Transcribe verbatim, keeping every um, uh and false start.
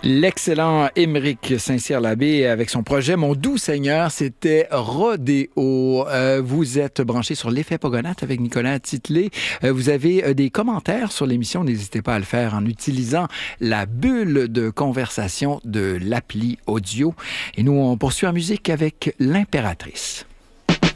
L'excellent Émeric Saint-Cyr-Labbé avec son projet Mon doux Seigneur, c'était Rodéo. Euh, vous êtes branché sur l'effet Pogonath avec Nicolas Titley. Euh, vous avez euh, des commentaires sur l'émission, n'hésitez pas à le faire en utilisant la bulle de conversation de l'appli audio. Et nous, on poursuit en musique avec l'Impératrice.